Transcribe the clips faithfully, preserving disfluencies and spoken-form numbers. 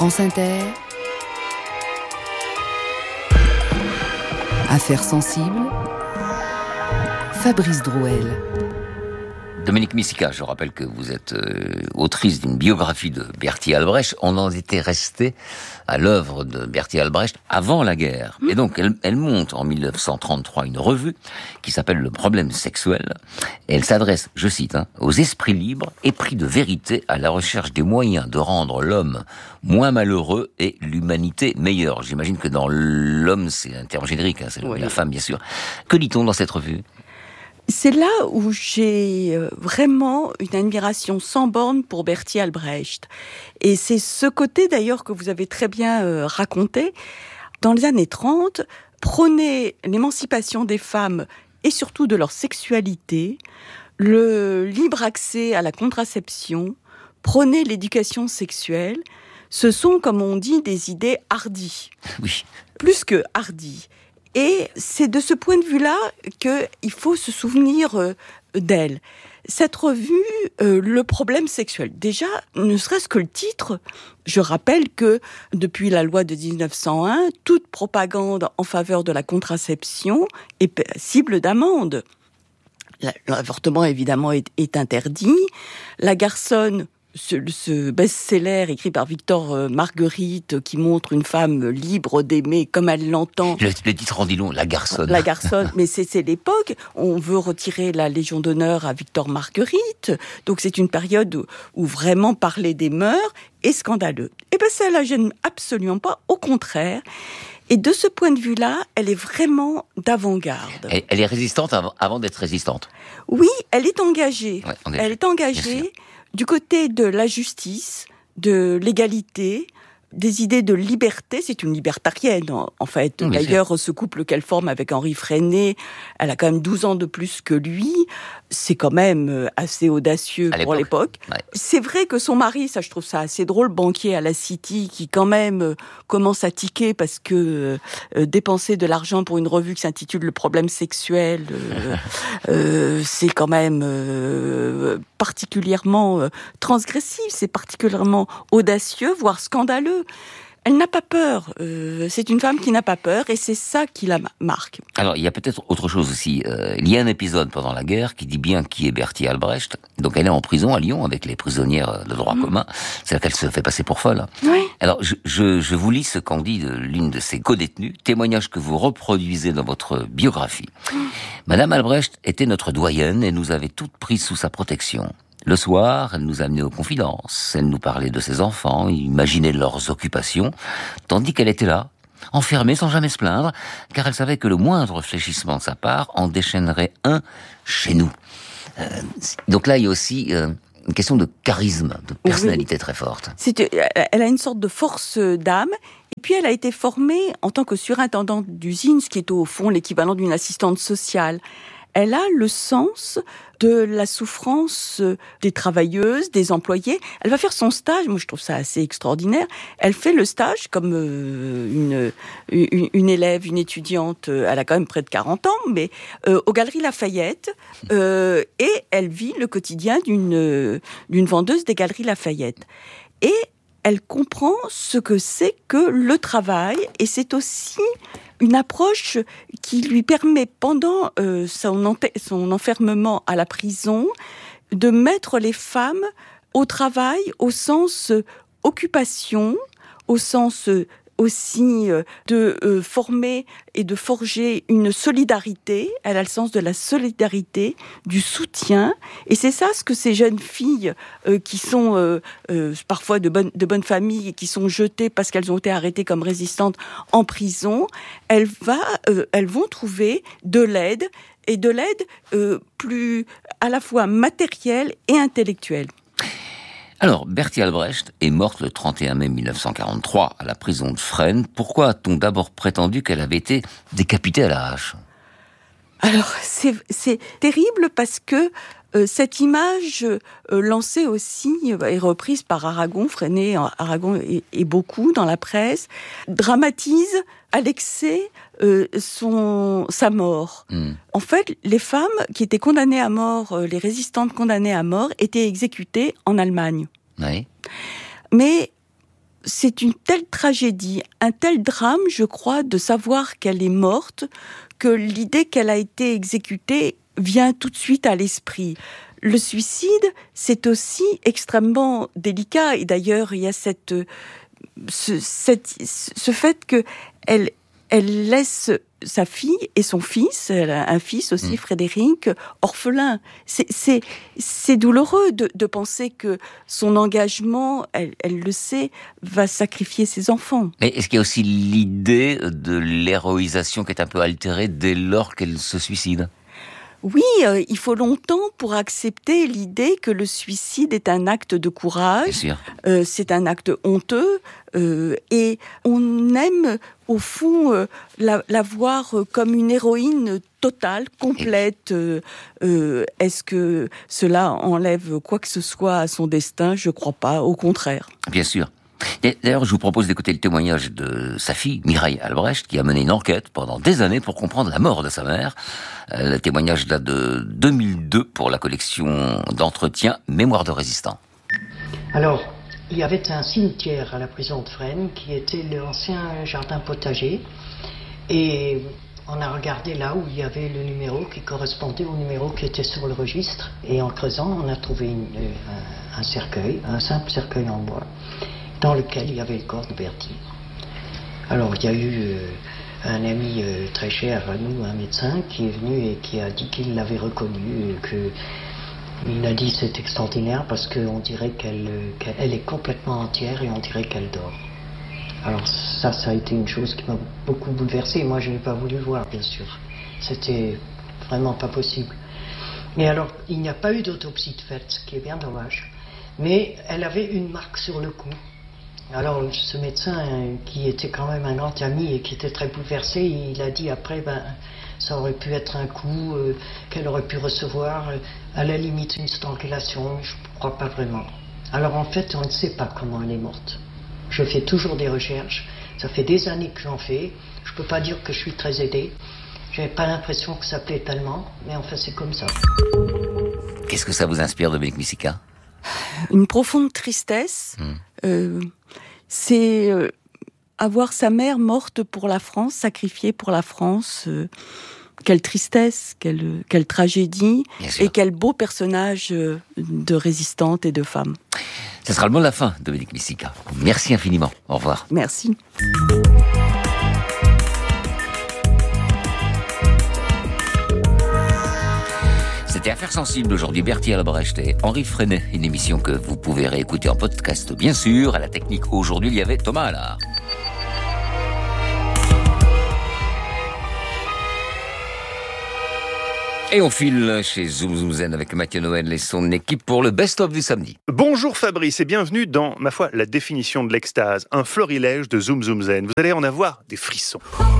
France Inter, Affaires sensibles, Fabrice Drouel. Dominique Missika, je rappelle que vous êtes euh, autrice d'une biographie de Bertolt Albrecht. On en était resté à l'œuvre de Bertolt Albrecht avant la guerre. Et donc, elle, elle monte en dix-neuf cent trente-trois une revue qui s'appelle Le Problème sexuel. Et elle s'adresse, je cite, hein, aux esprits libres, épris de vérité, à la recherche des moyens de rendre l'homme moins malheureux et l'humanité meilleure. J'imagine que dans l'homme, c'est un terme générique, hein, c'est oui. La femme, bien sûr. Que lit-on dans cette revue ? C'est là où j'ai vraiment une admiration sans borne pour Bertolt Albrecht. Et c'est ce côté d'ailleurs que vous avez très bien raconté. Dans les années trente, prôner l'émancipation des femmes et surtout de leur sexualité, le libre accès à la contraception, prôner l'éducation sexuelle, ce sont, comme on dit, des idées hardies. Oui. Plus que hardies. Et c'est de ce point de vue-là qu'il faut se souvenir euh, d'elle. Cette revue, euh, le problème sexuel. Déjà, ne serait-ce que le titre, je rappelle que depuis la loi de dix-neuf cent un, toute propagande en faveur de la contraception est passible d'amende. L'avortement, évidemment, est, est interdit. La garçonne... Ce, ce best-seller écrit par Victor euh, Marguerite qui montre une femme libre d'aimer comme elle l'entend. Le, le titre en dit long, la garçonne. La garçonne, mais c'est, c'est l'époque. On veut retirer la Légion d'honneur à Victor Marguerite. Donc c'est une période où, où vraiment parler des mœurs est scandaleux. Et bien ça la gêne absolument pas, au contraire. Et de ce point de vue-là, elle est vraiment d'avant-garde. Elle, elle est résistante avant, avant d'être résistante. Oui, elle est engagée. Ouais, engagée. Elle est engagée du côté de la justice, de l'égalité, des idées de liberté. C'est une libertarienne, en, en fait. Oui, d'ailleurs, c'est... ce couple qu'elle forme avec Henri Freinet, elle a quand même douze ans de plus que lui. C'est quand même assez audacieux à pour l'époque. l'époque. Ouais. C'est vrai que son mari, ça je trouve ça assez drôle, banquier à la City, qui quand même euh, commence à tiquer parce que euh, dépenser de l'argent pour une revue qui s'intitule Le Problème sexuel, euh, euh, c'est quand même euh, particulièrement euh, transgressif, c'est particulièrement audacieux, voire scandaleux. Elle n'a pas peur. Euh, c'est une femme qui n'a pas peur et c'est ça qui la marque. Alors, il y a peut-être autre chose aussi. Euh, il y a un épisode pendant la guerre qui dit bien qui est Bertolt Albrecht. Donc, elle est en prison à Lyon avec les prisonnières de droit mmh. commun. C'est-à-dire qu'elle se fait passer pour folle. Oui. Alors, je, je, je vous lis ce qu'en dit de l'une de ses codétenues, témoignage que vous reproduisez dans votre biographie. Mmh. Madame Albrecht était notre doyenne et nous avait toutes prises sous sa protection. Le soir, elle nous amenait aux confidences, elle nous parlait de ses enfants, imaginait leurs occupations, tandis qu'elle était là, enfermée sans jamais se plaindre, car elle savait que le moindre fléchissement de sa part en déchaînerait un chez nous. Euh, donc là, il y a aussi euh, une question de charisme, de personnalité oui. très forte. C'est, elle a une sorte de force d'âme. Et puis, elle a été formée en tant que surintendante d'usine, ce qui est au fond l'équivalent d'une assistante sociale. Elle a le sens de la souffrance des travailleuses, des employés. Elle va faire son stage, moi je trouve ça assez extraordinaire. Elle fait le stage comme une, une, une élève, une étudiante, elle a quand même près de quarante ans, mais euh, aux Galeries Lafayette, euh, et elle vit le quotidien d'une, d'une vendeuse des Galeries Lafayette. Et elle comprend ce que c'est que le travail, et c'est aussi une approche qui lui permet, pendant euh, son, ent- son enfermement à la prison, de mettre les femmes au travail au sens euh, occupation, au sens euh, aussi euh, de euh, former et de forger une solidarité. Elle a le sens de la solidarité, du soutien. Et c'est ça ce que ces jeunes filles euh, qui sont euh, euh, parfois de bonnes, de bonnes familles et qui sont jetées parce qu'elles ont été arrêtées comme résistantes en prison, elles, va, euh, elles vont trouver de l'aide, et de l'aide euh, plus à la fois matérielle et intellectuelle. Alors, Bertolt Albrecht est morte le trente et un mai mille neuf cent quarante-trois à la prison de Fresnes. Pourquoi a-t-on d'abord prétendu qu'elle avait été décapitée à la hache ? Alors, c'est, c'est terrible parce que euh, cette image euh, lancée aussi euh, est reprise par Aragon, Freinet, Aragon et, et beaucoup dans la presse, dramatise à l'excès euh, son, sa mort. Mmh. En fait, les femmes qui étaient condamnées à mort, euh, les résistantes condamnées à mort, étaient exécutées en Allemagne. Oui. Mais c'est une telle tragédie, un tel drame, je crois, de savoir qu'elle est morte, que l'idée qu'elle a été exécutée vient tout de suite à l'esprit. Le suicide, c'est aussi extrêmement délicat. Et d'ailleurs, il y a cette, ce, cette, ce fait que elle, elle laisse sa fille et son fils, elle a un fils aussi, mmh. Frédéric, orphelin. C'est, c'est, c'est douloureux de, de penser que son engagement, elle, elle le sait, va sacrifier ses enfants. Mais est-ce qu'il y a aussi l'idée de l'héroïsation qui est un peu altérée dès lors qu'elle se suicide ? Oui, euh, il faut longtemps pour accepter l'idée que le suicide est un acte de courage, euh, c'est un acte honteux, euh, et on aime au fond euh, la, la voir comme une héroïne totale, complète. Euh, euh, est-ce que cela enlève quoi que ce soit à son destin ? Je crois pas, au contraire. Bien sûr. D'ailleurs, je vous propose d'écouter le témoignage de sa fille, Mireille Albrecht, qui a mené une enquête pendant des années pour comprendre la mort de sa mère. Le témoignage date de deux mille deux pour la collection d'entretien Mémoire de résistant. Alors, il y avait un cimetière à la prison de Fresnes qui était l'ancien jardin potager. Et on a regardé là où il y avait le numéro qui correspondait au numéro qui était sur le registre. Et en creusant, on a trouvé une, un, un cercueil, un simple cercueil en bois, dans lequel il y avait le corps de Bertie. Alors il y a eu euh, un ami euh, très cher à nous, un médecin, qui est venu et qui a dit qu'il l'avait reconnu, et que il a dit c'est extraordinaire parce qu'on dirait qu'elle, qu'elle est complètement entière et on dirait qu'elle dort. Alors ça, ça a été une chose qui m'a beaucoup bouleversée. Moi je n'ai pas voulu le voir, bien sûr. C'était vraiment pas possible. Mais alors il n'y a pas eu d'autopsie de fait, ce qui est bien dommage. Mais elle avait une marque sur le cou. Alors ce médecin, euh, qui était quand même un anti-ami et qui était très bouleversé, il a dit après, ben, ça aurait pu être un coup euh, qu'elle aurait pu recevoir, euh, à la limite une strangulation, je ne crois pas vraiment. Alors en fait, on ne sait pas comment elle est morte. Je fais toujours des recherches, ça fait des années que j'en fais, je ne peux pas dire que je suis très aidée, je n'avais pas l'impression que ça plaît tellement, mais enfin c'est comme ça. Qu'est-ce que ça vous inspire, Dominique Misica ? Une profonde tristesse. Mmh. Euh, c'est euh, avoir sa mère morte pour la France, sacrifiée pour la France. Euh, quelle tristesse, quelle, quelle tragédie, et quel beau personnage euh, de résistante et de femme. Ce sera le mot de la fin, Dominique Misica. Merci infiniment. Au revoir. Merci. C'était Affaires sensibles aujourd'hui, Bertie Albrecht et Henri Freinet, une émission que vous pouvez réécouter en podcast, bien sûr. À la technique aujourd'hui, il y avait Thomas Allard. Et on file chez Zoom Zoom Zen avec Mathieu Noël et son équipe pour le best-of du samedi. Bonjour Fabrice et bienvenue dans, ma foi, la définition de l'extase, un florilège de Zoom Zoom Zen. Vous allez en avoir des frissons.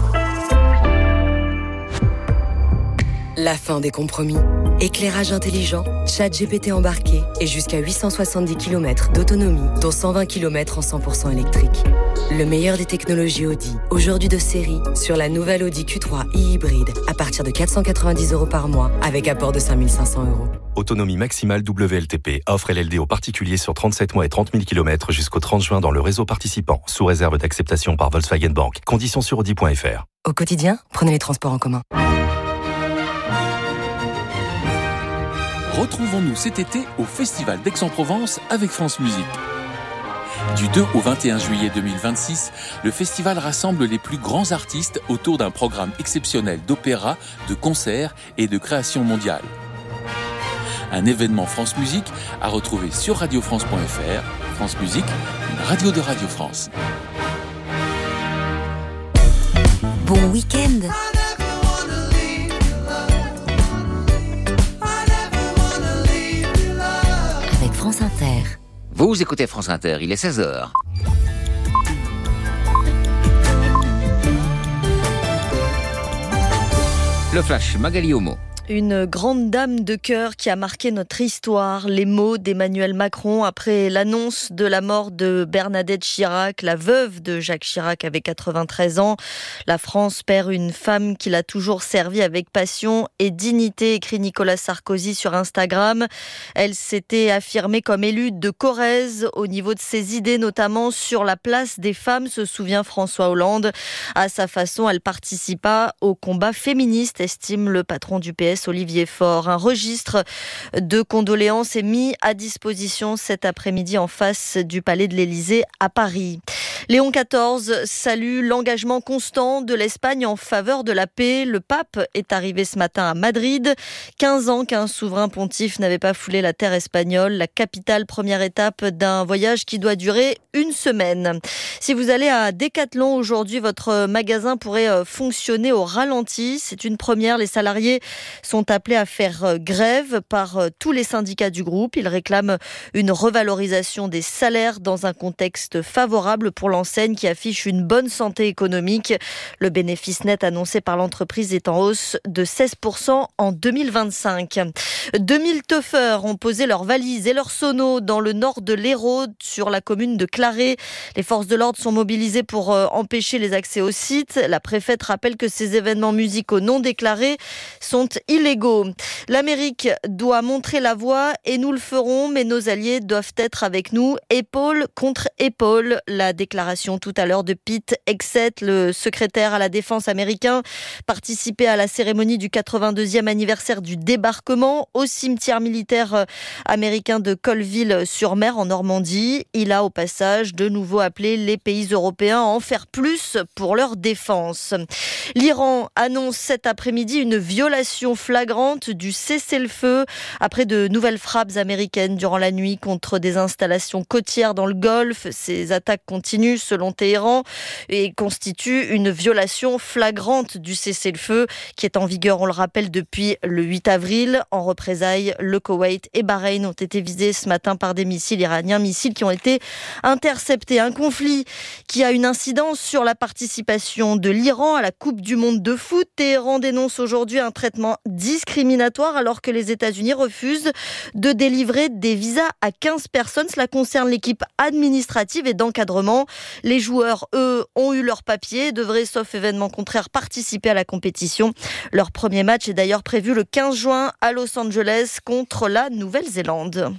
La fin des compromis. Éclairage intelligent, chat G P T embarqué et jusqu'à huit cent soixante-dix kilomètres d'autonomie, dont cent vingt kilomètres en cent pour cent électrique. Le meilleur des technologies Audi, aujourd'hui de série, sur la nouvelle Audi Q trois e-hybride, à partir de quatre cent quatre-vingt-dix euros par mois, avec apport de cinq mille cinq cents euros. Autonomie maximale W L T P, offre L L D aux particuliers sur trente-sept mois et trente mille kilomètres jusqu'au trente juin dans le réseau participant, sous réserve d'acceptation par Volkswagen Bank. Conditions sur audi point f r. Au quotidien, prenez les transports en commun. Retrouvons-nous cet été au Festival d'Aix-en-Provence avec France Musique. Du deux au vingt et un juillet deux mille vingt-six, le festival rassemble les plus grands artistes autour d'un programme exceptionnel d'opéra, de concerts et de création mondiale. Un événement France Musique à retrouver sur radio france point f r. France Musique, une radio de Radio France. Bon week-end. Avec France Inter. Vous écoutez France Inter, il est seize heures. Le Flash, Magali Homo. une grande dame de cœur qui a marqué notre histoire. Les mots d'Emmanuel Macron après l'annonce de la mort de Bernadette Chirac, la veuve de Jacques Chirac avait quatre-vingt-treize ans. La France perd une femme qui l'a toujours servie avec passion et dignité, écrit Nicolas Sarkozy sur Instagram. Elle s'était affirmée comme élue de Corrèze au niveau de ses idées, notamment sur la place des femmes, se souvient François Hollande. À sa façon, elle participa au combat féministe, estime le patron du P S, Olivier Faure. Un registre de condoléances est mis à disposition cet après-midi en face du Palais de l'Élysée à Paris. Léon quatorze salue l'engagement constant de l'Espagne en faveur de la paix. Le pape est arrivé ce matin à Madrid. quinze ans qu'un souverain pontife n'avait pas foulé la terre espagnole, la capitale, première étape d'un voyage qui doit durer une semaine. Si vous allez à Decathlon aujourd'hui, votre magasin pourrait fonctionner au ralenti. C'est une première. Les salariés sont appelés à faire grève par tous les syndicats du groupe. Ils réclament une revalorisation des salaires dans un contexte favorable pour l'enseigne qui affiche une bonne santé économique. Le bénéfice net annoncé par l'entreprise est en hausse de seize pour cent en deux mille vingt-cinq. deux mille teufeurs ont posé leurs valises et leurs sonos dans le nord de l'Hérault, sur la commune de Claré. Les forces de l'ordre sont mobilisées pour empêcher les accès au site. La préfète rappelle que ces événements musicaux non déclarés sont illégaux. L'Amérique doit montrer la voie et nous le ferons, mais nos alliés doivent être avec nous, épaule contre épaule. La déclaration tout à l'heure de Pete Hegseth, le secrétaire à la défense américain, participait à la cérémonie du quatre-vingt-deuxième anniversaire du débarquement au cimetière militaire américain de Colville-sur-Mer en Normandie. Il a au passage de nouveau appelé les pays européens à en faire plus pour leur défense. L'Iran annonce cet après-midi une violation flagrante du cessez-le-feu après de nouvelles frappes américaines durant la nuit contre des installations côtières dans le Golfe. Ces attaques continuent selon Téhéran et constituent une violation flagrante du cessez-le-feu qui est en vigueur, on le rappelle, depuis le huit avril. En représailles, le Koweït et Bahreïn ont été visés ce matin par des missiles iraniens, missiles qui ont été interceptés. Un conflit qui a une incidence sur la participation de l'Iran à la Coupe du monde de foot. Téhéran dénonce aujourd'hui un traitement discriminatoire alors que les États-Unis refusent de délivrer des visas à quinze personnes. Cela concerne l'équipe administrative et d'encadrement. Les joueurs, eux, ont eu leur papier et devraient, sauf événement contraire, participer à la compétition. Leur premier match est d'ailleurs prévu le quinze juin à Los Angeles contre la Nouvelle-Zélande.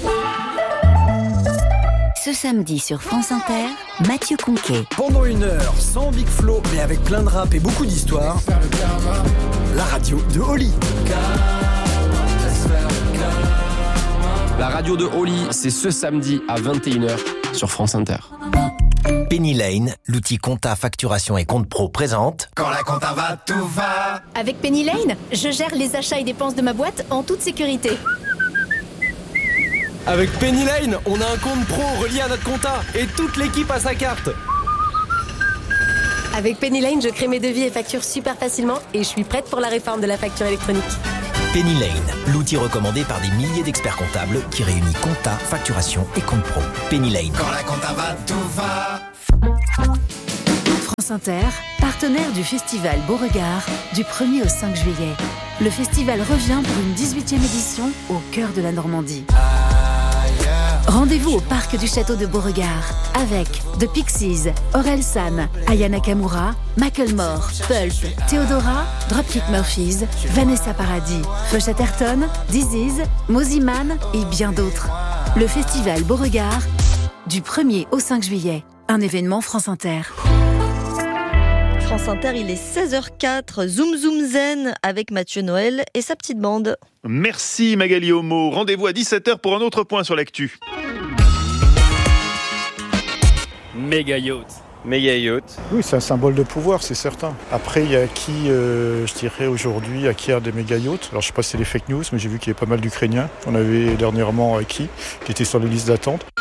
Ce samedi sur France Inter, Mathieu Conquet. Pendant une heure, sans Big Flo, mais avec plein de rap et beaucoup d'histoires, la radio de Oli. La radio de Oli, c'est ce samedi à vingt et une heures sur France Inter. Penny Lane, l'outil compta, facturation et compte pro présente. Quand la compta va, tout va. Avec Penny Lane, je gère les achats et dépenses de ma boîte en toute sécurité. Avec Penny Lane, on a un compte pro relié à notre compta et toute l'équipe a sa carte. Avec Penny Lane, je crée mes devis et factures super facilement et je suis prête pour la réforme de la facture électronique. Penny Lane, l'outil recommandé par des milliers d'experts comptables qui réunit compta, facturation et compte pro. Penny Lane. Quand la compta va, tout va. France Inter, partenaire du festival Beauregard du premier au cinq juillet. Le festival revient pour une dix-huitième édition au cœur de la Normandie. Rendez-vous au parc du château de Beauregard avec The Pixies, Orelsan, Aya Nakamura, Macklemore, Pulp, Theodora, Dropkick Murphys, Vanessa Paradis, Feu Chatterton, Disease, Moziman et bien d'autres. Le festival Beauregard du premier au cinq juillet. Un événement France Inter. France Inter, il est seize heures quatre, Zoom Zoom Zen avec Mathieu Noël et sa petite bande. Merci Magali Homo. Rendez-vous à dix-sept heures pour un autre point sur l'actu. Méga yacht. Méga yacht. Oui, c'est un symbole de pouvoir, c'est certain. Après, il y a qui, euh, je dirais aujourd'hui, acquiert des méga yachts. Alors, je ne sais pas si c'est des fake news, mais j'ai vu qu'il y avait pas mal d'Ukrainiens. On avait dernièrement acquis, qui étaient sur les listes d'attente.